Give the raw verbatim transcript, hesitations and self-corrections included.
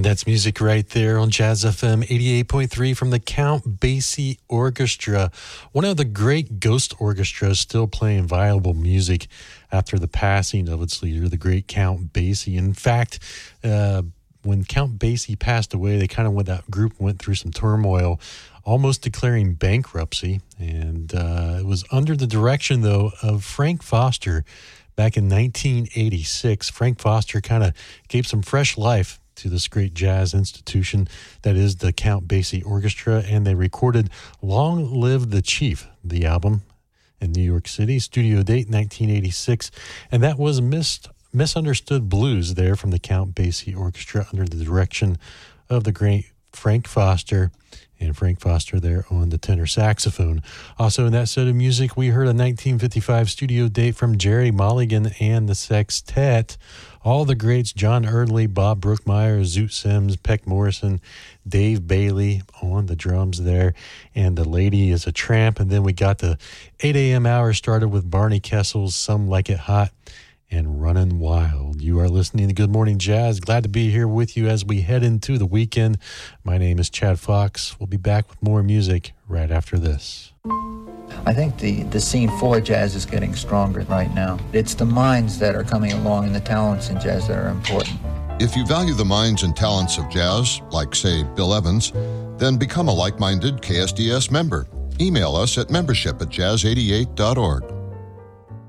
That's music right there on Jazz F M eighty-eight point three from the Count Basie Orchestra, one of the great ghost orchestras still playing viable music after the passing of its leader, the great Count Basie. In fact, uh, when Count Basie passed away, they kind of went, that group went through some turmoil, almost declaring bankruptcy. And uh, it was under the direction, though, of Frank Foster back in nineteen eighty-six. Frank Foster kind of gave some fresh life to this great jazz institution that is the Count Basie Orchestra, and they recorded Long Live the Chief, the album, in New York City. Studio date nineteen eighty-six, and that was missed, Misunderstood Blues there from the Count Basie Orchestra under the direction of the great Frank Foster, and Frank Foster there on the tenor saxophone. Also in that set of music, we heard a nineteen fifty-five studio date from Jerry Mulligan and the Sextet. All the greats, John Early, Bob Brookmeyer, Zoot Sims, Peck Morrison, Dave Bailey on the drums there, and The Lady is a Tramp. And then we got the eight a.m. hour started with Barney Kessel's Some Like It Hot and Runnin' Wild. You are listening to Good Morning Jazz. Glad to be here with you as we head into the weekend. My name is Chad Fox. We'll be back with more music right after this. I think the, the scene for jazz is getting stronger right now. It's the minds that are coming along and the talents in jazz that are important. If you value the minds and talents of jazz, like, say, Bill Evans, then become a like-minded K S D S member. Email us at membership at jazz eighty-eight dot org.